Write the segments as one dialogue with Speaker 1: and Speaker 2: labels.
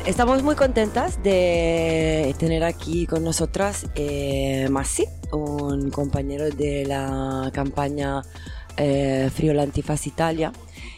Speaker 1: Estamos muy contentas de tener aquí con nosotras Massi, un compañero de la campaña Friola Antifaz Italia.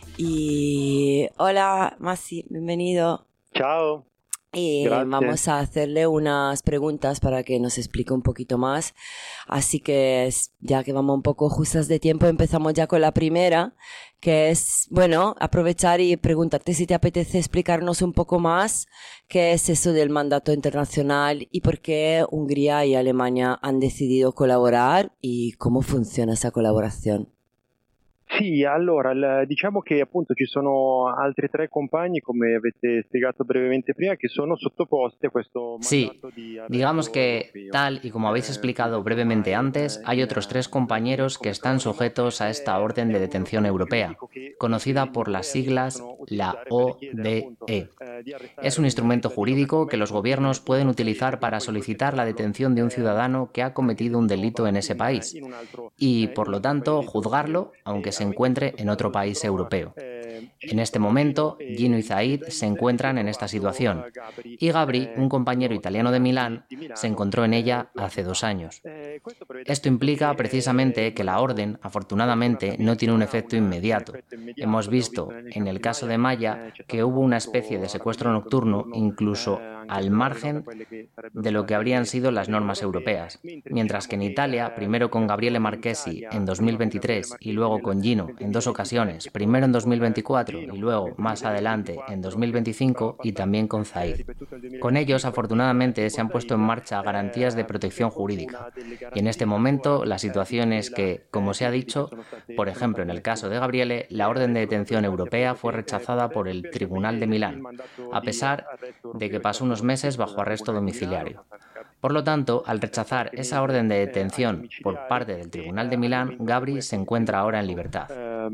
Speaker 1: Y hola Massi, bienvenido.
Speaker 2: Ciao,
Speaker 1: Y
Speaker 2: grazie.
Speaker 1: vamos a hacerle unas preguntas para que nos explique un poquito más. Así que ya que vamos un poco justas de tiempo, empezamos ya con la primera, que es, bueno, aprovechar y preguntarte si te apetece explicarnos un poco más qué es eso del mandato internacional y por qué Hungría y Alemania han decidido colaborar y cómo funciona esa colaboración.
Speaker 2: Sì, allora, diciamo che appunto ci sono altri tre compagni, come avete spiegato brevemente prima, che sono sottoposti a questo
Speaker 3: Sí,
Speaker 2: mandato di
Speaker 3: digamos
Speaker 2: arresto
Speaker 3: que,
Speaker 2: europeo.
Speaker 3: tal y como habéis explicado brevemente antes, hay otros tres compañeros que están sujetos a esta orden de detención europea, conocida por las siglas la ODE. Es un instrumento jurídico que los gobiernos pueden utilizar para solicitar la detención de un ciudadano que ha cometido un delito en ese país y, por lo tanto, juzgarlo aunque se encuentre en otro país europeo. En este momento, Gino y Zaid se encuentran en esta situación y Gabri, un compañero italiano de Milán, se encontró en ella hace 2 años. Esto implica precisamente que la orden, afortunadamente, no tiene un efecto inmediato. Hemos visto, en el caso de Maya, que hubo una especie de secuestro nocturno incluso al margen de lo que habrían sido las normas europeas, mientras que en Italia, primero con Gabriele Marchesi en 2023 y luego con Gino en 2 ocasiones, primero en 2024 y luego, más adelante, en 2025 y también con Zaid. Con ellos, afortunadamente, se han puesto en marcha garantías de protección jurídica. Y en este momento, la situación es que, como se ha dicho, por ejemplo, en el caso de Gabriele, la orden de detención europea fue rechazada por el Tribunal de Milán, a pesar de que pasó unos meses bajo arresto domiciliario. Por lo tanto, al rechazar esa orden de detención por parte del Tribunal de Milán, Gabri se encuentra ahora en libertad.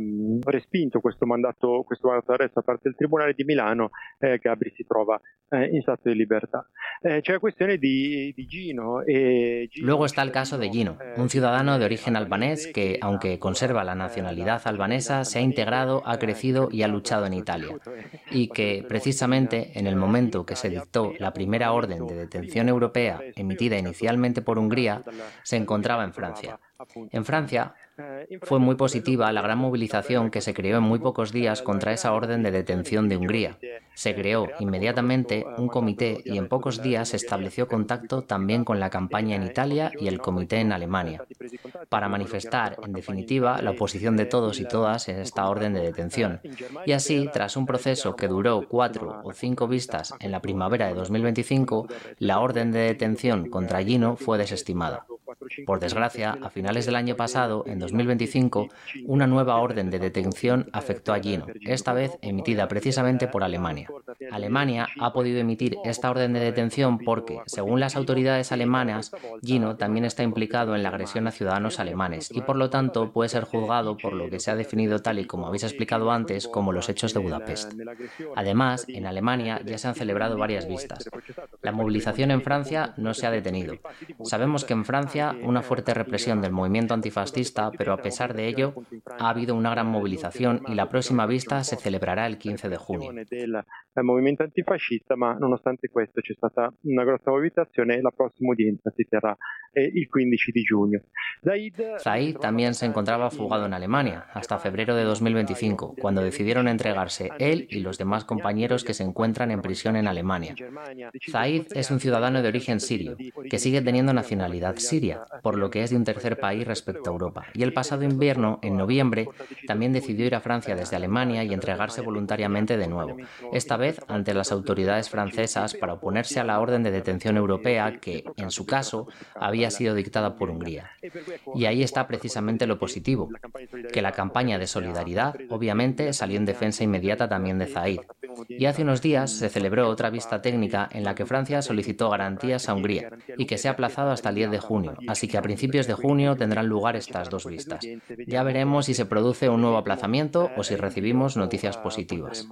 Speaker 2: Respinto questo mandato d'arresto da parte del Tribunale di Milano, Gabri si trova in stato di libertà. C'è la questione di Gino.
Speaker 3: Luego está el caso de Gino, un ciudadano de origen albanés que, aunque conserva la nacionalidad albanesa, se ha integrado, ha crecido y ha luchado en Italia. Y que, precisamente, en el momento que se dictó la primera orden de detención europea emitida inicialmente por Hungría, se encontraba en Francia. En Francia, fue muy positiva la gran movilización que se creó en muy pocos días contra esa orden de detención de Hungría. Se creó inmediatamente un comité y en pocos días se estableció contacto también con la campaña en Italia y el comité en Alemania, para manifestar, en definitiva, la oposición de todos y todas en esta orden de detención. Y así, tras un proceso que duró 4 o 5 vistas en la primavera de 2025, la orden de detención contra Gino fue desestimada. Por desgracia, a finales del año pasado, en 2025, una nueva orden de detención afectó a Gino, esta vez emitida precisamente por Alemania. Alemania ha podido emitir esta orden de detención porque, según las autoridades alemanas, Gino también está implicado en la agresión a ciudadanos alemanes y, por lo tanto, puede ser juzgado por lo que se ha definido, tal y como habéis explicado antes, como los hechos de Budapest. Además, en Alemania ya se han celebrado varias vistas. La movilización en Francia no se ha detenido. Sabemos que en Francia una fuerte represión del movimiento antifascista, pero a pesar de ello ha habido una gran movilización y la próxima vista se celebrará el 15 de junio.
Speaker 2: Il movimento antifascista, ma nonostante questo c'è stata una grossa mobilitazione e la prossima udienza si terrà il 15 di giugno.
Speaker 3: Zaid también se encontraba fugado en Alemania hasta febrero de 2025, cuando decidieron entregarse él y los demás compañeros que se encuentran en prisión en Alemania. Zaid es un ciudadano de origen sirio, que sigue teniendo nacionalidad siria, por lo que es de un tercer país respecto a Europa. Y el pasado invierno, en noviembre, también decidió ir a Francia desde Alemania y entregarse voluntariamente de nuevo, esta vez ante las autoridades francesas para oponerse a la orden de detención europea que, en su caso, había sido dictada por Hungría. Y ahí está precisamente lo positivo, que la campaña de solidaridad, obviamente, salió en defensa inmediata también de Zaid. Y hace unos días se celebró otra vista técnica en la que Francia solicitó garantías a Hungría y que se ha aplazado hasta el 10 de junio, así que a principios de junio tendrán lugar estas 2 vistas. Ya veremos si se produce un nuevo aplazamiento o si recibimos noticias positivas.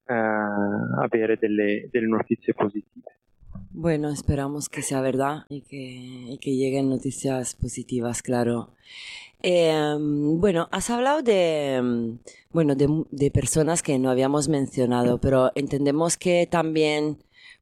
Speaker 2: Avere delle notizie positive.
Speaker 1: Bueno, esperamos que sea verdad y que lleguen noticias positivas, claro. Bueno, has hablado de personas que no habíamos mencionado, pero entendemos que también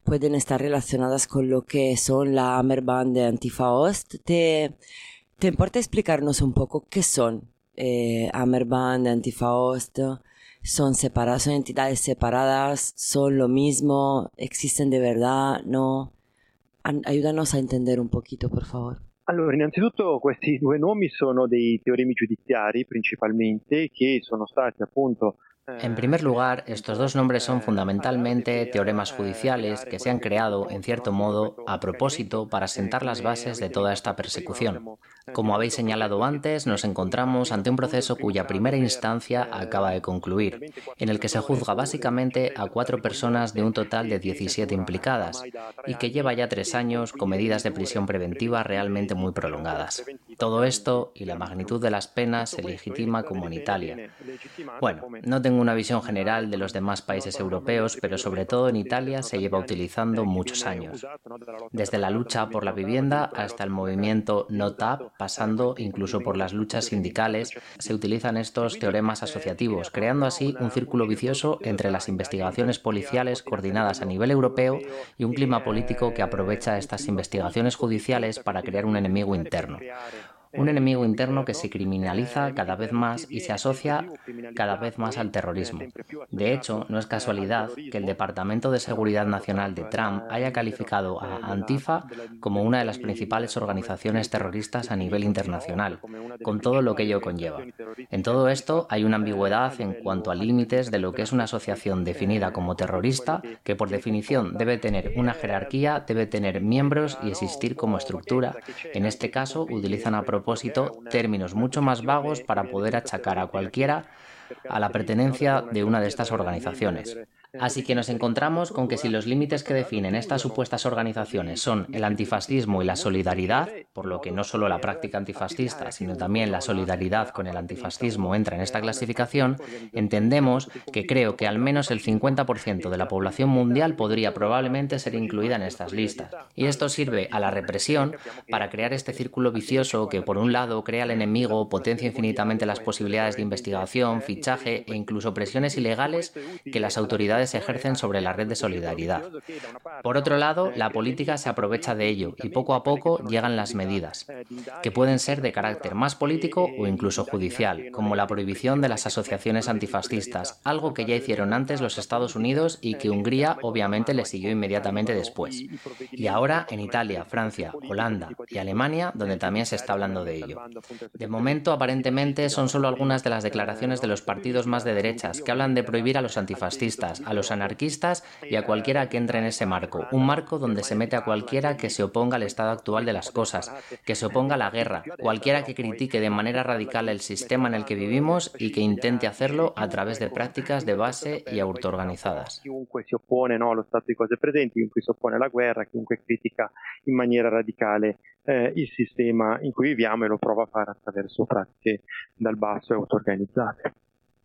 Speaker 1: pueden estar relacionadas con lo que son la Hammerbande de Antifa Ost. ¿Te importa explicarnos un poco qué son Hammerbande, Antifa Ost? ¿Son separadas, son entidades separadas? ¿Son lo mismo? ¿Existen de verdad? ¿No? Aiutanos a entender un poquito, por favor.
Speaker 2: Allora, innanzitutto questi due nomi sono dei teoremi giudiziari principalmente che sono stati appunto.
Speaker 3: En primer lugar, estos dos nombres son fundamentalmente teoremas judiciales que se han creado, en cierto modo, a propósito para sentar las bases de toda esta persecución. Como habéis señalado antes, nos encontramos ante un proceso cuya primera instancia acaba de concluir, en el que se juzga básicamente a 4 personas de un total de 17 implicadas, y que lleva ya 3 años con medidas de prisión preventiva realmente muy prolongadas. Todo esto y la magnitud de las penas se legitima como en Italia. Bueno, no tengo una visión general de los demás países europeos, pero sobre todo en Italia se lleva utilizando muchos años. Desde la lucha por la vivienda hasta el movimiento No TAP, pasando incluso por las luchas sindicales, se utilizan estos teoremas asociativos, creando así un círculo vicioso entre las investigaciones policiales coordinadas a nivel europeo y un clima político que aprovecha estas investigaciones judiciales para crear un enemigo interno. Un enemigo interno que se criminaliza cada vez más y se asocia cada vez más al terrorismo. De hecho, no es casualidad que el Departamento de Seguridad Nacional de Trump haya calificado a Antifa como una de las principales organizaciones terroristas a nivel internacional, con todo lo que ello conlleva. En todo esto hay una ambigüedad en cuanto a límites de lo que es una asociación definida como terrorista, que por definición debe tener una jerarquía, debe tener miembros y existir como estructura. En este caso, utilizan a propósito términos mucho más vagos para poder achacar a cualquiera a la pertenencia de una de estas organizaciones. Así que nos encontramos con que si los límites que definen estas supuestas organizaciones son el antifascismo y la solidaridad, por lo que no solo la práctica antifascista, sino también la solidaridad con el antifascismo entra en esta clasificación, entendemos que creo que al menos el 50% de la población mundial podría probablemente ser incluida en estas listas. Y esto sirve a la represión para crear este círculo vicioso que, por un lado, crea al enemigo, potencia infinitamente las posibilidades de investigación, fichaje e incluso presiones ilegales que las autoridades ejercen sobre la red de solidaridad. Por otro lado, la política se aprovecha de ello y poco a poco llegan las medidas, que pueden ser de carácter más político o incluso judicial, como la prohibición de las asociaciones antifascistas, algo que ya hicieron antes los Estados Unidos y que Hungría obviamente le siguió inmediatamente después. Y ahora en Italia, Francia, Holanda y Alemania, donde también se está hablando de ello. De momento, aparentemente, son solo algunas de las declaraciones de los partidos más de derechas que hablan de prohibir a los antifascistas, a los anarquistas y a cualquiera que entre en ese marco, un marco donde se mete a cualquiera que se oponga al estado actual de las cosas, que se oponga a la guerra, cualquiera que critique de manera radical el sistema en el que vivimos y que intente hacerlo a través de prácticas de base y autoorganizadas.
Speaker 2: Chiunque si oppone allo stato di cose presenti, chiunque si oppone alla guerra, chiunque critica in maniera radicale il sistema in cui viviamo e lo prova a fare attraverso pratiche dal basso e autoorganizzate.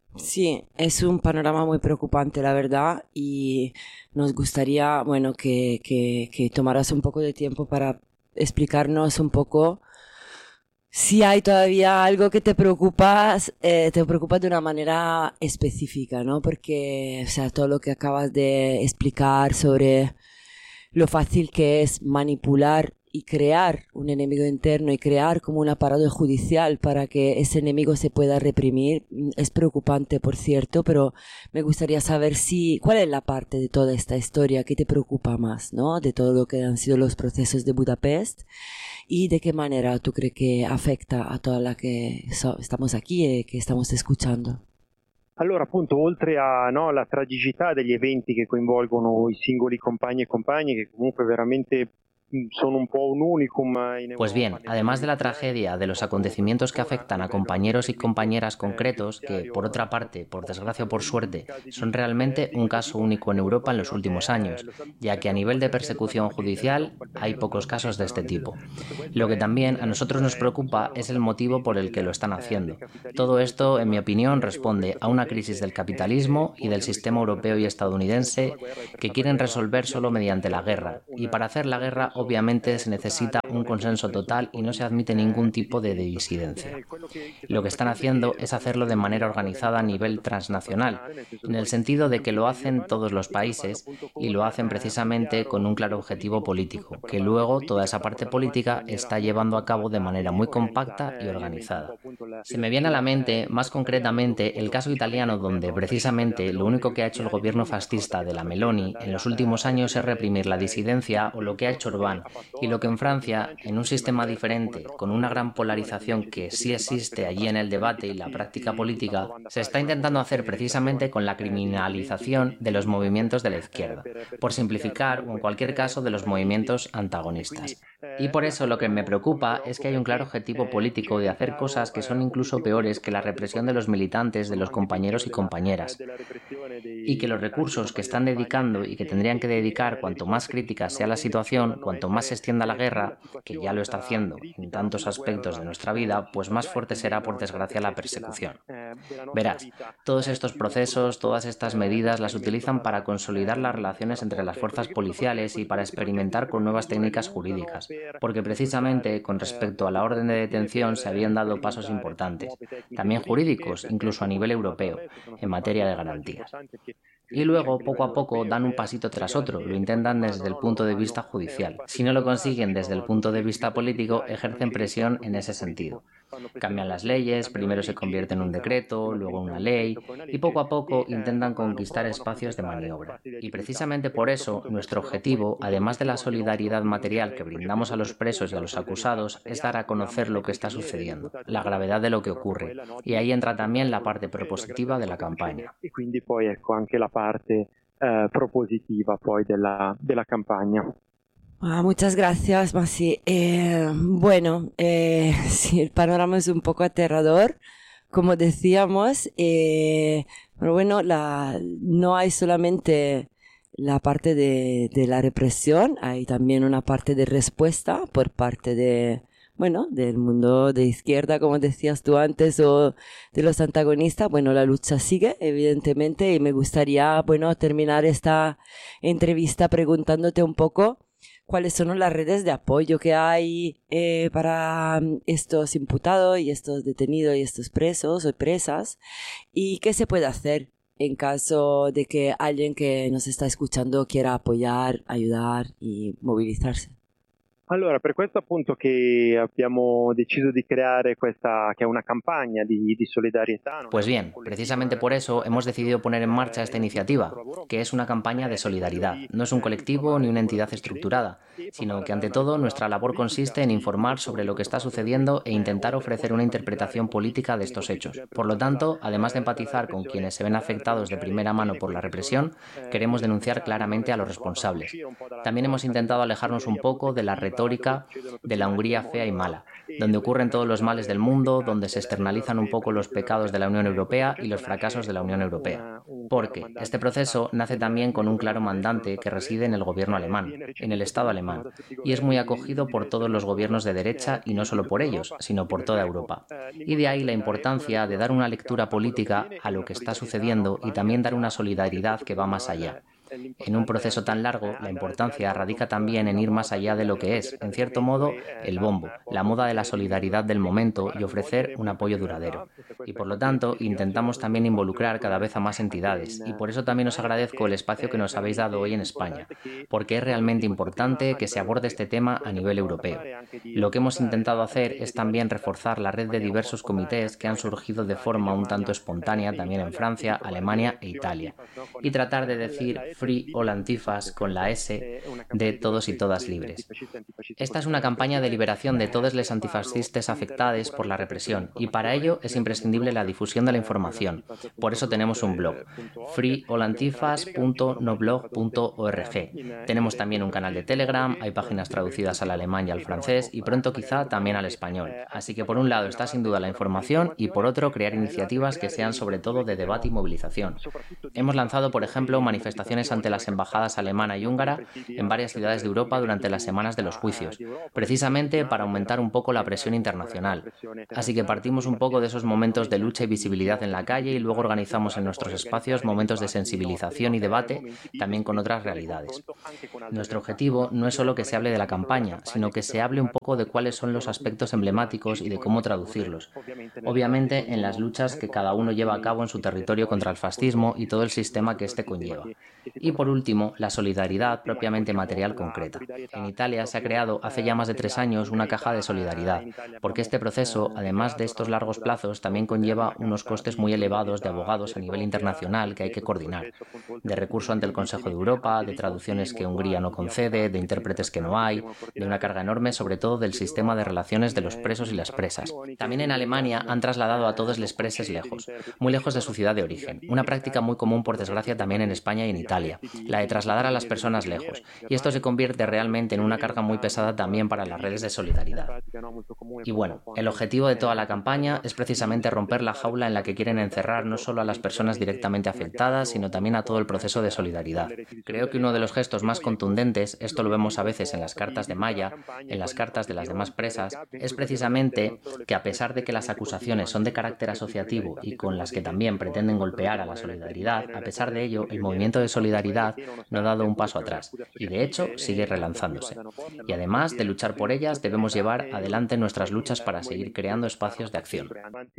Speaker 1: Sí, es un panorama muy preocupante, la verdad, y nos gustaría, bueno, que tomaras un poco de tiempo para explicarnos un poco si hay todavía algo que te preocupa de una manera específica, ¿no? Porque, o sea, todo lo que acabas de explicar sobre lo fácil que es manipular y crear un enemigo interno y crear como un aparato judicial para que ese enemigo se pueda reprimir es preocupante, por cierto, pero me gustaría saber cuál es la parte de toda esta historia que te preocupa más, ¿no? De todo lo que han sido los procesos de Budapest y de qué manera tú crees que afecta a toda la que estamos aquí e che stiamo ascoltando.
Speaker 2: Allora, appunto, oltre a la tragicità degli eventi che coinvolgono i singoli compagni e compagne, che comunque veramente son un po' un unicum in Europa.
Speaker 3: Pues bien, además de la tragedia de los acontecimientos que afectan a compañeros y compañeras concretos, que por otra parte, por desgracia o por suerte, son realmente un caso único en Europa en los últimos años, ya que a nivel de persecución judicial hay pocos casos de este tipo. Lo que también a nosotros nos preocupa es el motivo por el que lo están haciendo. Todo esto, en mi opinión, responde a una crisis del capitalismo y del sistema europeo y estadounidense que quieren resolver solo mediante la guerra, y para hacer la guerra obviamente se necesita un consenso total y no se admite ningún tipo de disidencia. Lo que están haciendo es hacerlo de manera organizada a nivel transnacional, en el sentido de que lo hacen todos los países y lo hacen precisamente con un claro objetivo político, que luego toda esa parte política está llevando a cabo de manera muy compacta y organizada. Se me viene a la mente, más concretamente, el caso italiano donde precisamente lo único que ha hecho el gobierno fascista de la Meloni en los últimos años es reprimir la disidencia, o lo que ha hecho Orbán, y lo que en Francia, en un sistema diferente, con una gran polarización que sí existe allí en el debate y la práctica política, se está intentando hacer precisamente con la criminalización de los movimientos de la izquierda, por simplificar o en cualquier caso de los movimientos antagonistas. Y por eso lo que me preocupa es que hay un claro objetivo político de hacer cosas que son incluso peores que la represión de los militantes, de los compañeros y compañeras, y que los recursos que están dedicando y que tendrían que dedicar cuanto más crítica sea la situación, cuanto más se extienda la guerra, que ya lo está haciendo en tantos aspectos de nuestra vida, pues más fuerte será por desgracia la persecución. Verás, todos estos procesos, todas estas medidas las utilizan para consolidar las relaciones entre las fuerzas policiales y para experimentar con nuevas técnicas jurídicas, porque precisamente con respecto a la orden de detención se habían dado pasos importantes, también jurídicos, incluso a nivel europeo, en materia de garantías. Y luego, poco a poco, dan un pasito tras otro, lo intentan desde el punto de vista judicial. Si no lo consiguen desde el punto de vista político, ejercen presión en ese sentido. Cambian las leyes, primero se convierte en un decreto, luego en una ley, y poco a poco intentan conquistar espacios de maniobra. Y precisamente por eso, nuestro objetivo, además de la solidaridad material que brindamos a los presos y a los acusados, es dar a conocer lo que está sucediendo, la gravedad de lo que ocurre, y ahí entra también la parte propositiva de la campaña.
Speaker 2: Y quindi poi ecco anche la parte propositiva poi della campagna.
Speaker 1: Muchas gracias, Masi. Bueno, sí, el panorama es un poco aterrador, como decíamos, pero bueno, no hay solamente la parte de la represión, hay también una parte de respuesta por parte del mundo de izquierda, como decías tú antes, o de los antagonistas. Bueno, la lucha sigue, evidentemente, y me gustaría, terminar esta entrevista preguntándote un poco cuáles son las redes de apoyo que hay para estos imputados y estos detenidos y estos presos o presas, y qué se puede hacer en caso de que alguien que nos está escuchando quiera apoyar, ayudar y movilizarse.
Speaker 2: Allora, per questo appunto che abbiamo deciso di creare questa, che è una campagna di solidarietà.
Speaker 3: Pues bien, precisamente por eso hemos decidido poner en marcha esta iniciativa, que es una campaña de solidaridad. No es un colectivo ni una entidad estructurada, sino que ante todo nuestra labor consiste en informar sobre lo que está sucediendo e intentar ofrecer una interpretación política de estos hechos. Por lo tanto, además de empatizar con quienes se ven afectados de primera mano por la represión, queremos denunciar claramente a los responsables. También hemos intentado alejarnos un poco de la retórica de la Hungría fea y mala, donde ocurren todos los males del mundo, donde se externalizan un poco los pecados de la Unión Europea y los fracasos de la Unión Europea. Porque este proceso nace también con un claro mandante que reside en el gobierno alemán, en el Estado alemán, y es muy acogido por todos los gobiernos de derecha y no solo por ellos, sino por toda Europa. Y de ahí la importancia de dar una lectura política a lo que está sucediendo y también dar una solidaridad que va más allá. En un proceso tan largo, la importancia radica también en ir más allá de lo que es, en cierto modo, el bombo, la moda de la solidaridad del momento y ofrecer un apoyo duradero. Y por lo tanto, intentamos también involucrar cada vez a más entidades, y por eso también os agradezco el espacio que nos habéis dado hoy en España, porque es realmente importante que se aborde este tema a nivel europeo. Lo que hemos intentado hacer es también reforzar la red de diversos comités que han surgido de forma un tanto espontánea también en Francia, Alemania e Italia, y tratar de decir Free All Antifas con la S de todos y todas libres. Esta es una campaña de liberación de todos los antifascistas afectados por la represión y para ello es imprescindible la difusión de la información. Por eso tenemos un blog, freeallantifas.noblog.org. Tenemos también un canal de Telegram, hay páginas traducidas al alemán y al francés y pronto quizá también al español. Así que por un lado está sin duda la información y por otro crear iniciativas que sean sobre todo de debate y movilización. Hemos lanzado, por ejemplo, manifestaciones manifestaciones ante las embajadas alemana y húngara en varias ciudades de Europa durante las semanas de los juicios, precisamente para aumentar un poco la presión internacional. Así que partimos un poco de esos momentos de lucha y visibilidad en la calle y luego organizamos en nuestros espacios momentos de sensibilización y debate también con otras realidades. Nuestro objetivo no es solo que se hable de la campaña, sino que se hable un poco de cuáles son los aspectos emblemáticos y de cómo traducirlos. Obviamente en las luchas que cada uno lleva a cabo en su territorio contra el fascismo y todo el sistema que éste conlleva. Y por último, la solidaridad propiamente material concreta. En Italia se ha creado hace ya más de 3 años una caja de solidaridad, porque este proceso, además de estos largos plazos, también conlleva unos costes muy elevados de abogados a nivel internacional que hay que coordinar, de recurso ante el Consejo de Europa, de traducciones que Hungría no concede, de intérpretes que no hay, de una carga enorme sobre todo del sistema de relaciones de los presos y las presas. También en Alemania han trasladado a todos los presos lejos, muy lejos de su ciudad de origen, una práctica muy común por desgracia también en España y en Italia, la de trasladar a las personas lejos, y esto se convierte realmente en una carga muy pesada también para las redes de solidaridad. Y bueno, el objetivo de toda la campaña es precisamente romper la jaula en la que quieren encerrar no solo a las personas directamente afectadas, sino también a todo el proceso de solidaridad. Creo que uno de los gestos más contundentes, esto lo vemos a veces en las cartas de Maya, en las cartas de las demás presas, es precisamente que a pesar de que las acusaciones son de carácter asociativo y con las que también pretenden golpear a la solidaridad, a pesar de ello, el movimiento de solidaridad no ha dado un paso atrás y de hecho sigue relanzándose. Y además de luchar por ellas, debemos llevar adelante nuestras luchas para seguir creando espacios de acción.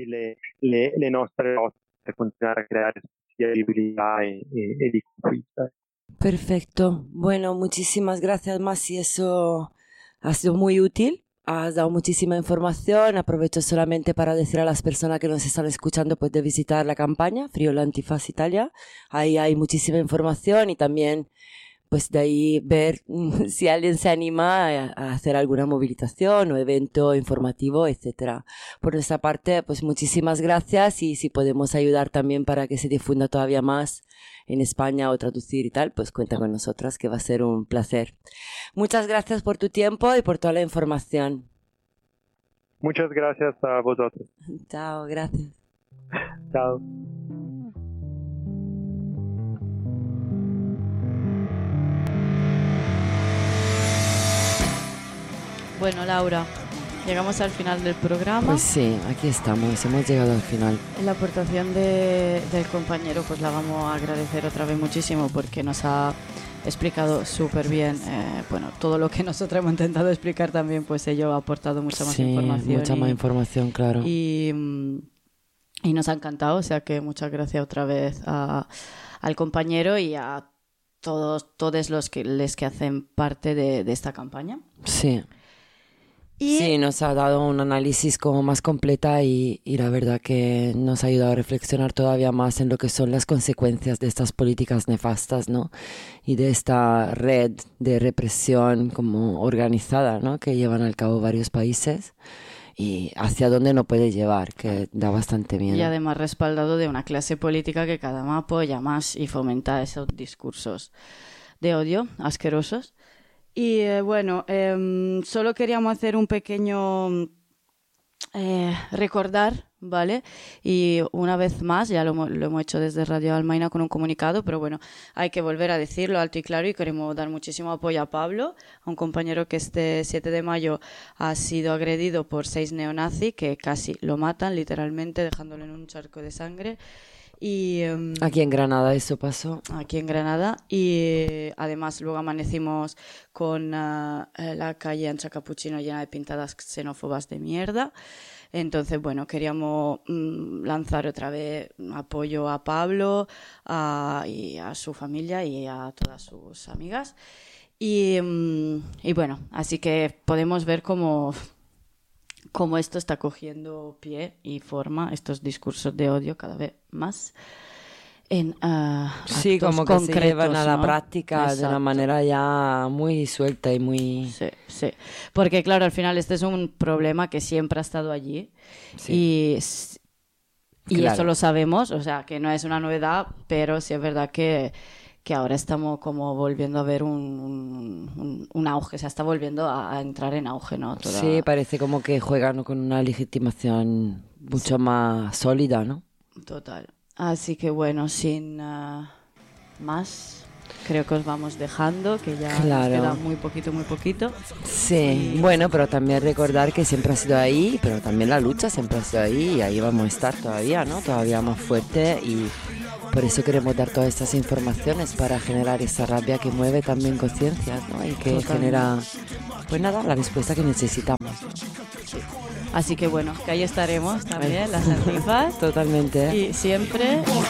Speaker 1: Perfecto. Bueno, muchísimas gracias, Masi. Eso ha sido muy útil. Has dado muchísima información. Aprovecho solamente para decir a las personas que nos están escuchando pues, de visitar la campaña Friola Antifaz Italia. Ahí hay muchísima información y también pues de ahí ver si alguien se anima a hacer alguna movilización o evento informativo, etcétera. Por nuestra parte, pues muchísimas gracias y si podemos ayudar también para que se difunda todavía más en España o traducir y tal, pues cuenta con nosotras que va a ser un placer. Muchas gracias por tu tiempo y por toda la información.
Speaker 2: Muchas gracias a vosotros.
Speaker 1: Chao, gracias.
Speaker 2: Chao.
Speaker 4: Bueno, Laura, llegamos al final del programa.
Speaker 1: Pues sí, aquí estamos, hemos llegado al final.
Speaker 4: La aportación del compañero pues la vamos a agradecer otra vez muchísimo porque nos ha explicado súper bien, bueno, todo lo que nosotros hemos intentado explicar también, pues ello ha aportado mucha más información.
Speaker 1: Mucha más información, claro.
Speaker 4: Y nos ha encantado, o sea que muchas gracias otra vez al compañero y a todos los que hacen parte de esta campaña.
Speaker 1: Sí.
Speaker 4: Y
Speaker 1: sí, nos ha dado un análisis como más completa y la verdad que nos ha ayudado a reflexionar todavía más en lo que son las consecuencias de estas políticas nefastas, ¿no? Y de esta red de represión como organizada, ¿no? Que llevan al cabo varios países y hacia dónde no puede llevar, que da bastante miedo.
Speaker 4: Y además respaldado de una clase política que cada vez apoya más y fomenta esos discursos de odio asquerosos. Y bueno, solo queríamos hacer un pequeño recordar, ¿vale? Y una vez más, ya lo hemos hecho desde Radio Almaina con un comunicado, pero bueno, hay que volver a decirlo alto y claro y queremos dar muchísimo apoyo a Pablo, a un compañero que este 7 de mayo ha sido agredido por 6 neonazis que casi lo matan, literalmente, dejándolo en un charco de sangre. Y
Speaker 1: aquí en Granada eso pasó.
Speaker 4: Aquí en Granada y además luego amanecimos con la calle Ancha Capuchino llena de pintadas xenófobas de mierda. Entonces, bueno, queríamos lanzar otra vez apoyo a Pablo y a su familia y a todas sus amigas. Y bueno, así que podemos ver cómo esto está cogiendo pie y forma, estos discursos de odio cada vez más en
Speaker 1: sí,
Speaker 4: actos
Speaker 1: como que
Speaker 4: concretos,
Speaker 1: se llevan a la
Speaker 4: ¿no?
Speaker 1: práctica. Exacto. De una manera ya muy suelta y muy...
Speaker 4: Sí, porque claro, al final este es un problema que siempre ha estado allí y claro. Eso lo sabemos, o sea, que no es una novedad, pero sí es verdad que ahora estamos como volviendo a ver un auge, o sea, está volviendo a entrar en auge, ¿no?
Speaker 1: Sí, parece como que juegan con una legitimación mucho más sólida, ¿no?
Speaker 4: Total. Así que bueno, sin más... creo que os vamos dejando, que ya
Speaker 1: Claro.
Speaker 4: nos queda muy poquito.
Speaker 1: Sí, bueno, pero también recordar que siempre ha sido ahí, pero también la lucha siempre ha sido ahí y ahí vamos a estar todavía, ¿no? Todavía más fuerte y por eso queremos dar todas estas informaciones para generar esa rabia que mueve también conciencias, ¿no? Y que genera, pues nada, la respuesta que necesitamos.
Speaker 4: Así que bueno, que ahí estaremos también, las antifas.
Speaker 1: Totalmente.
Speaker 4: Y siempre